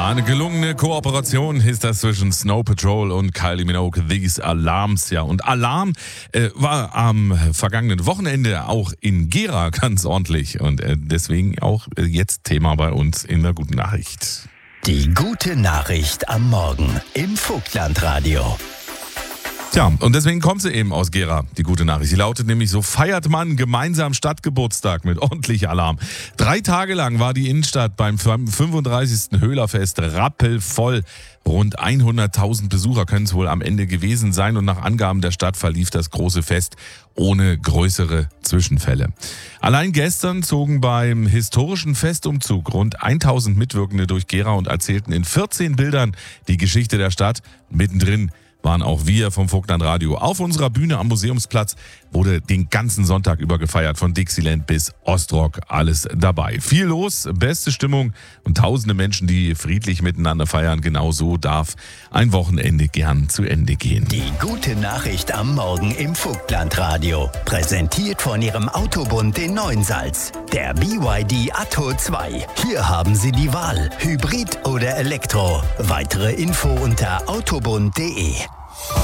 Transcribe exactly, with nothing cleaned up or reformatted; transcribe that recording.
eine gelungene Kooperation ist das zwischen Snow Patrol und Kylie Minogue, These Alarms. Ja, und Alarm äh, war am vergangenen Wochenende auch in Gera ganz ordentlich und äh, deswegen auch äh, jetzt Thema bei uns in der Guten Nachricht. Die Gute Nachricht am Morgen im Vogtlandradio. Tja, und deswegen kommt sie eben aus Gera, die gute Nachricht. Sie lautet nämlich so: Feiert man gemeinsam Stadtgeburtstag mit ordentlich Alarm. Drei Tage lang war die Innenstadt beim fünfunddreißigsten Höhlerfest rappelvoll. Rund hunderttausend Besucher können es wohl am Ende gewesen sein und nach Angaben der Stadt verlief das große Fest ohne größere Zwischenfälle. Allein gestern zogen beim historischen Festumzug rund tausend Mitwirkende durch Gera und erzählten in vierzehn Bildern die Geschichte der Stadt. Mittendrin waren auch wir vom Vogtlandradio. Auf unserer Bühne am Museumsplatz wurde den ganzen Sonntag über gefeiert, von Dixieland bis Ostrock, alles dabei. Viel los, beste Stimmung und tausende Menschen, die friedlich miteinander feiern. Genau so darf ein Wochenende gern zu Ende gehen. Die Gute Nachricht am Morgen im Vogtlandradio. Präsentiert von Ihrem Autobund in Neuensalz. Der B Y D Atto zwei. Hier haben Sie die Wahl. Hybrid oder Elektro. Weitere Info unter autobund punkt de.